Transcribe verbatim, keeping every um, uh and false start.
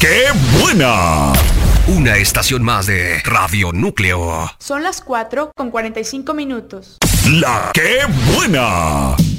¡Qué buena! Una estación más de Radio Núcleo. Son las cuatro con cuarenta y cinco minutos. La ¡Qué buena!